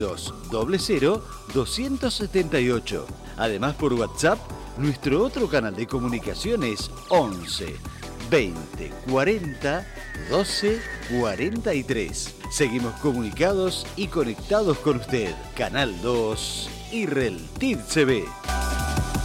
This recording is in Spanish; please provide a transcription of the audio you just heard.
00 278. Además, por WhatsApp, nuestro otro canal de comunicación es 11 20 40 12 43. Seguimos comunicados y conectados con usted. Canal 2 y Reltiv CB.